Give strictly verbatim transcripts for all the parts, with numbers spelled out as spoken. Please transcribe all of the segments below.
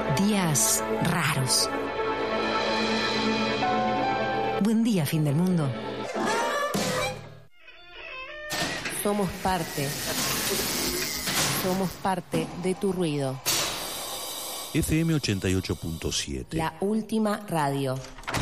Días raros. Buen día, fin del mundo. Somos parte. Somos parte de tu ruido. F M ochenta y ocho punto siete. La última radio.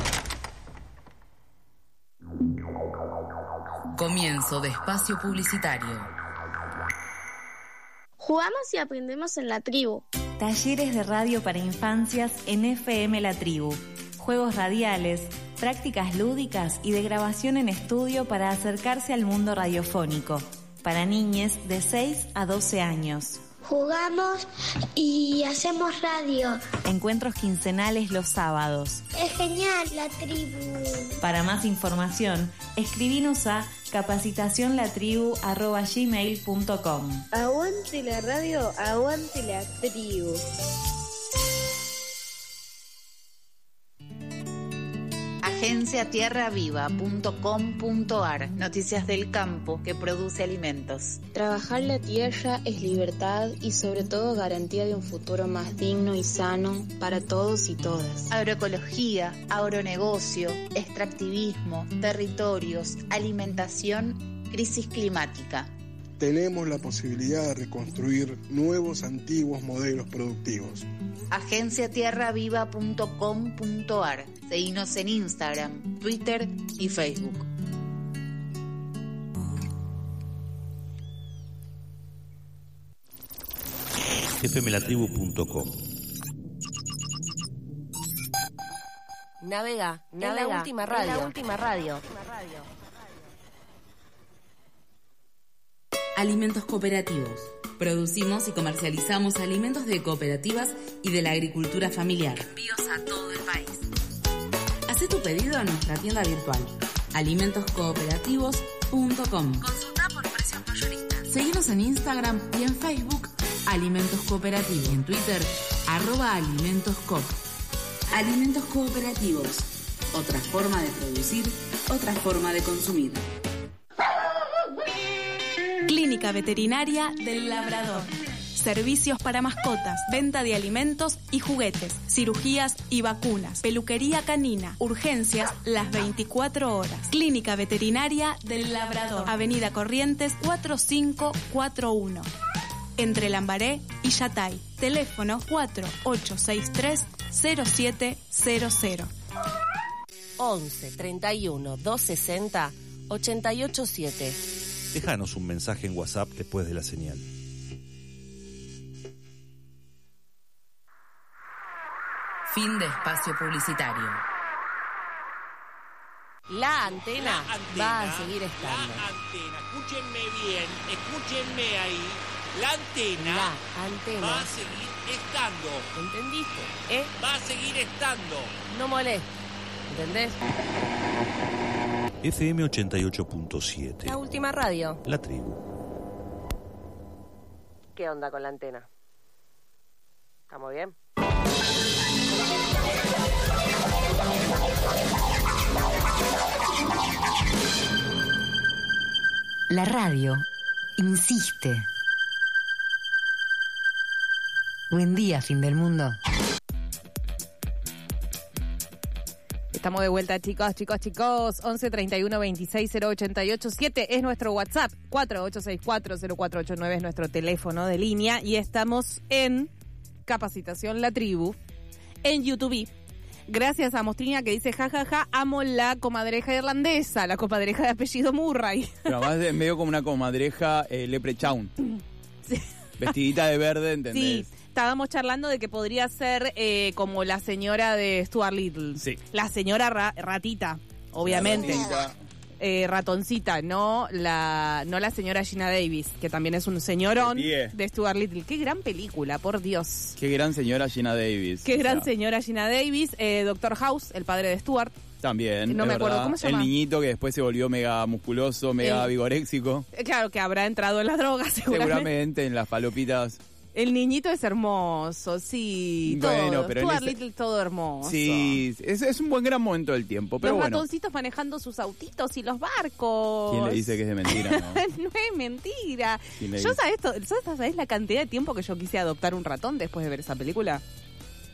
Comienzo de espacio publicitario. Jugamos y aprendemos en la tribu. Talleres de radio para infancias en F M La Tribu. Juegos radiales, prácticas lúdicas y de grabación en estudio para acercarse al mundo radiofónico. Para niñes de seis a doce años. Jugamos y hacemos radio. Encuentros quincenales los sábados. Es genial la tribu. Para más información, escribinos a capacitacionlatribu arroba gmail punto com. Aguante la radio, aguante la tribu. agencia tierra viva punto com punto ar. Noticias del campo que produce alimentos. Trabajar la tierra es libertad y sobre todo garantía de un futuro más digno y sano para todos y todas. Agroecología, agronegocio, extractivismo, territorios, alimentación, crisis climática. Tenemos la posibilidad de reconstruir nuevos antiguos modelos productivos. agencia tierra viva punto com punto ar. Seguinos en Instagram, Twitter y Facebook. F M la tribu punto com. Navega, navega, en la última radio. En la última radio. Alimentos cooperativos. Producimos y comercializamos alimentos de cooperativas y de la agricultura familiar. Envíos a todo el país. Haz tu pedido en nuestra tienda virtual, alimentos cooperativos punto com. Consulta por precios mayoristas. Seguinos en Instagram y en Facebook, Alimentos Cooperativos. Y en Twitter, arroba alimentoscoop. Alimentos cooperativos. Otra forma de producir, otra forma de consumir. Clínica Veterinaria del Labrador. Servicios para mascotas, venta de alimentos y juguetes, cirugías y vacunas, peluquería canina, urgencias las veinticuatro horas. Clínica Veterinaria del Labrador, Avenida Corrientes cuatro cinco cuatro uno, entre Lambaré y Yatay. Teléfono cuatro ocho seis tres cero siete cero cero. once treinta y uno doscientos sesenta ochenta y ocho siete. Déjanos un mensaje en WhatsApp después de la señal. Fin de espacio publicitario. La antena, la antena va a seguir estando. La antena, escúchenme bien, escúchenme ahí. La antena, la antena va a seguir estando. ¿Entendiste? ¿Eh? Va a seguir estando. No molestes, ¿entendés? F M ochenta y ocho punto siete. La última radio. La tribu. ¿Qué onda con la antena? ¿Estamos bien? La radio insiste. Buen día, fin del mundo. Estamos de vuelta, chicos, chicos, chicos. once treinta y uno veintiséis cero ochenta y ocho siete es nuestro WhatsApp. cuatro ocho seis cuatro cero cuatro ocho nueve es nuestro teléfono de línea. Y estamos en Capacitación La Tribu, en YouTube. Gracias a Mostrina que dice, jajaja, ja, ja, amo la comadreja irlandesa, la comadreja de apellido Murray. Pero además es medio como una comadreja eh, Leprechaun. Sí. Vestidita de verde, ¿entendés? Sí. Estábamos charlando de que podría ser eh, como la señora de Stuart Little. Sí. La señora ra- ratita, obviamente. Ratita. Eh, ratoncita, no la no la señora Gina Davis, que también es un señorón de, de Stuart Little. Qué gran película, por Dios. Qué gran señora Gina Davis. Qué gran sea. señora Gina Davis. Eh, Doctor House, el padre de Stuart. También, no me verdad. acuerdo, ¿cómo se llama? El niñito que después se volvió mega musculoso, mega el, vigoréxico. Eh, claro, que habrá entrado en la droga, seguramente. Seguramente en las palopitas. El niñito es hermoso, sí, bueno, todo. pero Stuart ese... Little todo hermoso. Sí, es, es un buen gran momento del tiempo, pero los bueno. ratoncitos manejando sus autitos y los barcos. ¿Quién le dice que es de mentira, no? No es mentira. Yo dice? sabes, esto, ¿sabes la cantidad de tiempo que yo quise adoptar un ratón después de ver esa película?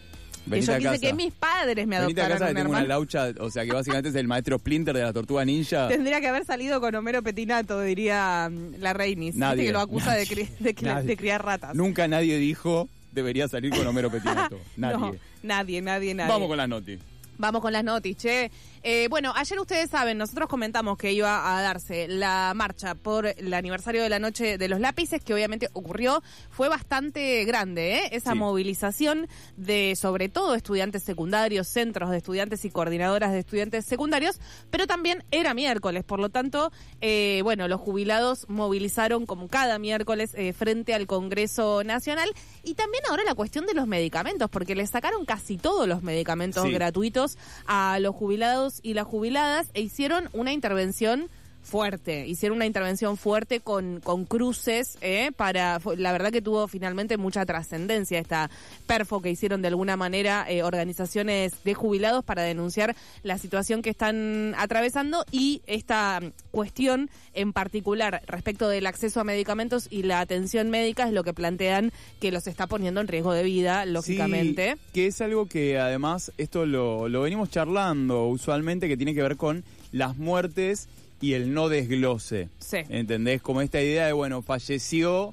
Venite y yo a quise casa. que mis padres me Venite a adoptaran casa que un tengo una hermano. laucha, o sea que básicamente es el maestro Splinter de la Tortuga Ninja. Tendría que haber salido con Homero Petinato, diría mm, la Reinis. Nadie, Viste que lo acusa nadie, de, cri de, cri nadie. de criar ratas. Nunca nadie dijo debería salir con Homero Petinato. Nadie. No, nadie, nadie, nadie. Vamos con las notis. Vamos con las noticias, che. Eh, bueno, ayer ustedes saben, nosotros comentamos que iba a darse la marcha por el aniversario de la Noche de los Lápices, que obviamente ocurrió, fue bastante grande, ¿eh? Esa Sí. movilización de, sobre todo, estudiantes secundarios, centros de estudiantes y coordinadoras de estudiantes secundarios, pero también era miércoles, por lo tanto, eh, bueno, los jubilados movilizaron como cada miércoles eh, frente al Congreso Nacional, y también ahora la cuestión de los medicamentos, porque les sacaron casi todos los medicamentos Sí. gratuitos a los jubilados y las jubiladas e hicieron una intervención fuerte, hicieron una intervención fuerte con, con cruces, ¿eh? para fue- la verdad que tuvo finalmente mucha trascendencia esta perfo que hicieron de alguna manera eh, organizaciones de jubilados para denunciar la situación que están atravesando y esta cuestión en particular respecto del acceso a medicamentos y la atención médica es lo que plantean que los está poniendo en riesgo de vida, lógicamente. Sí, que es algo que además, esto lo, lo venimos charlando usualmente, que tiene que ver con las muertes y el no desglose. Sí. ¿Entendés? Como esta idea de, bueno, falleció,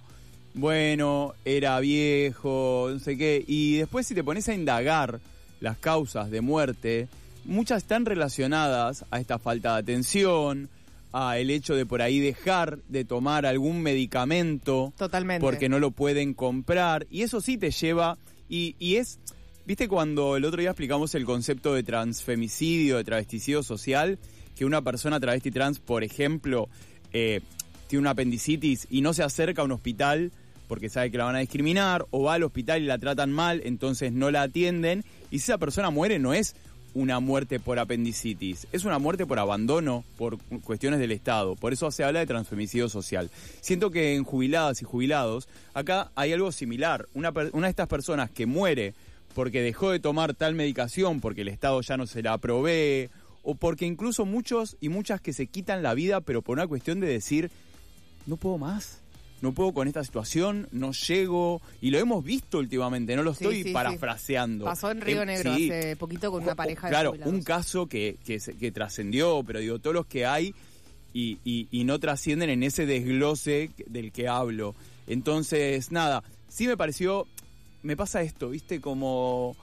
bueno, era viejo, no sé qué. Y después si te pones a indagar las causas de muerte, muchas están relacionadas a esta falta de atención, a el hecho de por ahí dejar de tomar algún medicamento. Totalmente. Porque no lo pueden comprar. Y eso sí te lleva, y, y es... ¿Viste cuando el otro día explicamos el concepto de transfemicidio, de travesticidio social? Que una persona travesti trans, por ejemplo, eh, tiene una apendicitis y no se acerca a un hospital porque sabe que la van a discriminar, o va al hospital y la tratan mal, entonces no la atienden, y si esa persona muere no es una muerte por apendicitis, es una muerte por abandono, por cuestiones del Estado. Por eso se habla de transfemicidio social. Siento que en jubiladas y jubilados, acá hay algo similar. Una, per- una de estas personas que muere porque dejó de tomar tal medicación, porque el Estado ya no se la provee, o porque incluso muchos y muchas que se quitan la vida, pero por una cuestión de decir, no puedo más, no puedo con esta situación, no llego, y lo hemos visto últimamente, no lo Sí, estoy sí, sí. parafraseando. Pasó en Río Eh, Negro sí. hace poquito con una pareja de Claro, jubilados. un caso que, que, se- que trascendió, pero digo, todos los que hay y, y, y no trascienden en ese desglose del que hablo. Entonces, nada, sí me pareció, me pasa esto, ¿viste? Como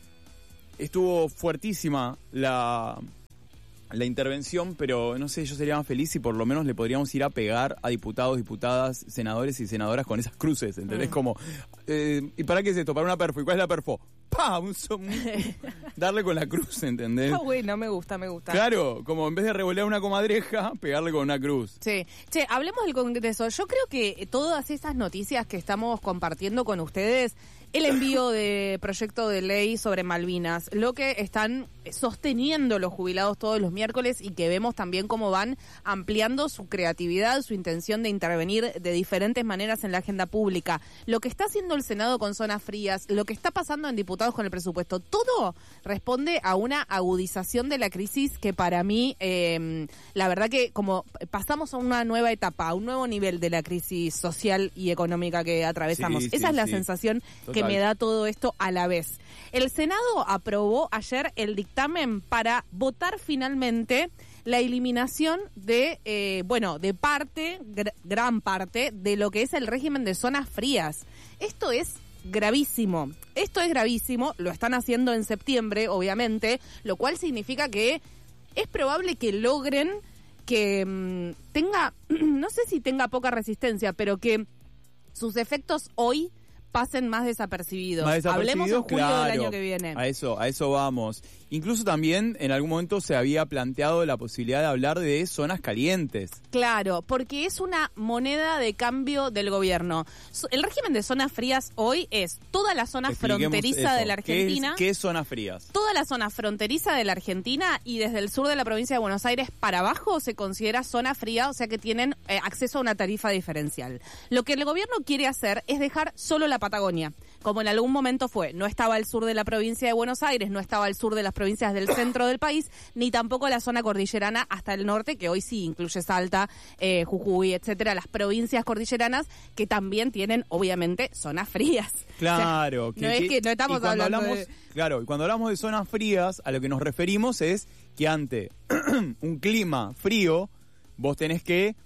estuvo fuertísima la, la intervención, pero no sé, yo sería más feliz si por lo menos le podríamos ir a pegar a diputados, diputadas, senadores y senadoras con esas cruces, ¿entendés? Mm. Como, eh, ¿y para qué es esto? ¿Para una perfo? ¿Y cuál es la perfo? ¡Pah! Un, so- un- darle con la cruz, ¿entendés? Ah, bueno, me gusta, me gusta. Claro, como en vez de revolear una comadreja, pegarle con una cruz. Sí. Che, hablemos del Congreso. Yo creo que todas estas noticias que estamos compartiendo con ustedes, el envío de proyecto de ley sobre Malvinas, lo que están sosteniendo los jubilados todos los miércoles y que vemos también cómo van ampliando su creatividad, su intención de intervenir de diferentes maneras en la agenda pública, lo que está haciendo el Senado con zonas frías, lo que está pasando en diputados con el presupuesto, todo responde a una agudización de la crisis que para mí, eh, la verdad que como pasamos a una nueva etapa, a un nuevo nivel de la crisis social y económica que atravesamos. Sí, Esa sí, es la sí. sensación que Total. me da todo esto a la vez. El Senado aprobó ayer el dictamen para votar finalmente la eliminación de, eh, bueno, de parte, gr- gran parte, de lo que es el régimen de zonas frías. Esto es gravísimo. Esto es gravísimo, lo están haciendo en septiembre, obviamente, lo cual significa que es probable que logren que mm, tenga, no sé si tenga poca resistencia, pero que sus efectos hoy pasen más desapercibidos. Más Hablemos en desapercibidos, julio claro. del año que viene. A eso, a eso vamos. Incluso también en algún momento se había planteado la posibilidad de hablar de zonas calientes. Claro, porque es una moneda de cambio del gobierno. So- El régimen de zonas frías hoy es toda la zona Expliquemos fronteriza eso. de la Argentina. ¿Qué es, qué es zonas frías? Toda la zona fronteriza de la Argentina y desde el sur de la provincia de Buenos Aires para abajo se considera zona fría, o sea que tienen eh, acceso a una tarifa diferencial. Lo que el gobierno quiere hacer es dejar solo la Patagonia, como en algún momento fue. No estaba al sur de la provincia de Buenos Aires, no estaba al sur de las provincias del centro del país, ni tampoco la zona cordillerana hasta el norte, que hoy sí incluye Salta, eh, Jujuy, etcétera, las provincias cordilleranas que también tienen, obviamente, zonas frías. Claro. O sea, que, no es que no estamos hablando hablamos, de... Claro, y cuando hablamos de zonas frías, a lo que nos referimos es que ante un clima frío, vos tenés que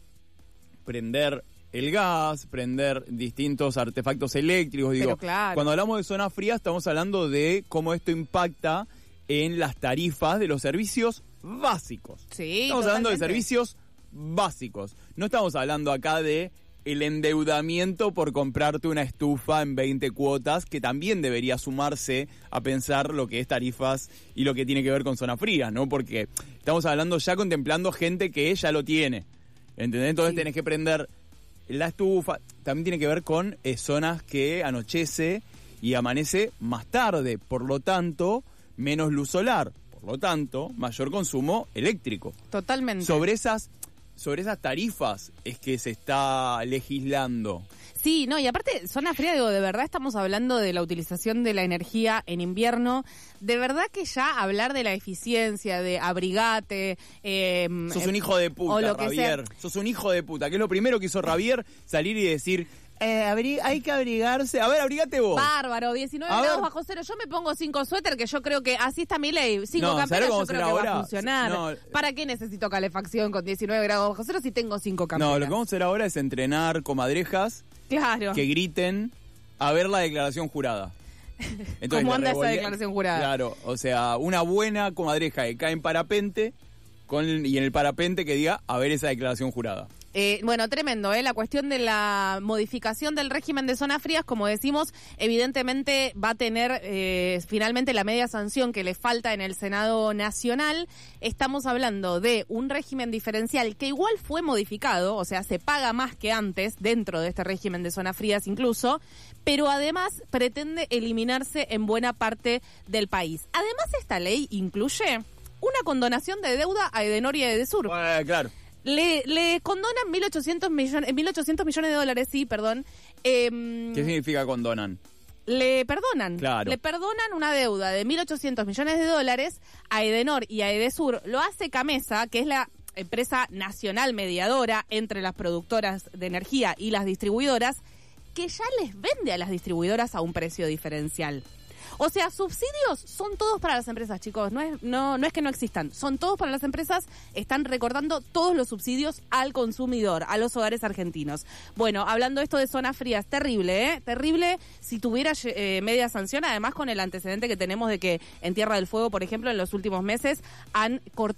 prender el gas, prender distintos artefactos eléctricos. Digo, Pero claro. Cuando hablamos de zonas frías, estamos hablando de cómo esto impacta en las tarifas de los servicios básicos. Sí, estamos totalmente. hablando de servicios básicos. No estamos hablando acá de el endeudamiento por comprarte una estufa en veinte cuotas, que también debería sumarse a pensar lo que es tarifas y lo que tiene que ver con zona fría, ¿no? Porque estamos hablando ya contemplando gente que ya lo tiene, ¿entendés? Entonces Sí. tenés que prender la estufa. También tiene que ver con eh, zonas que anochece y amanece más tarde, por lo tanto, menos luz solar, por lo tanto, mayor consumo eléctrico. Totalmente. Sobre esas... Sobre esas tarifas es que se está legislando. Sí, no, y aparte, zona fría, digo, de verdad estamos hablando de la utilización de la energía en invierno. De verdad que ya hablar de la eficiencia, de abrigate... Eh, Sos un hijo de puta, o lo que Javier. sea. Sos un hijo de puta. Que es lo primero que hizo Javier, salir y decir... Eh, abri- hay que abrigarse. A ver, abrigate vos. Bárbaro, diecinueve A grados ver. bajo cero. Yo me pongo cinco suéter, que yo creo que así está mi ley. Cinco No, ¿sabés camperas, cómo yo creo será que va ahora? a funcionar. No. ¿Para qué necesito calefacción con diecinueve grados bajo cero si tengo cinco camperas? No, lo que vamos a hacer ahora es entrenar comadrejas Claro. que griten a ver la declaración jurada. Entonces, ¿Cómo le anda esa revolea- declaración jurada? Claro, o sea, una buena comadreja que cae en parapente con, y en el parapente que diga a ver esa declaración jurada. Eh, bueno, tremendo, ¿eh? La cuestión de la modificación del régimen de zonas frías, como decimos, evidentemente va a tener eh, finalmente la media sanción que le falta en el Senado Nacional. Estamos hablando de un régimen diferencial que igual fue modificado, o sea, se paga más que antes dentro de este régimen de zonas frías incluso, pero además pretende eliminarse en buena parte del país. Además, esta ley incluye una condonación de deuda a Edenor y a Edesur. Bueno, claro. Le, le condonan mil ochocientos millones, mil ochocientos millones de dólares, sí, perdón. Eh, ¿Qué significa condonan? Le perdonan. Claro. Le perdonan una deuda de mil ochocientos millones de dólares a Edenor y a Edesur. Lo hace Camesa, que es la empresa nacional mediadora entre las productoras de energía y las distribuidoras, que ya les vende a las distribuidoras a un precio diferencial. O sea, subsidios son todos para las empresas, chicos. No es, no, no es que no existan. Son todos para las empresas. Están recortando todos los subsidios al consumidor, a los hogares argentinos. Bueno, hablando esto de zonas frías, terrible, ¿eh? Terrible si tuviera eh, media sanción, además con el antecedente que tenemos de que en Tierra del Fuego, por ejemplo, en los últimos meses han cortado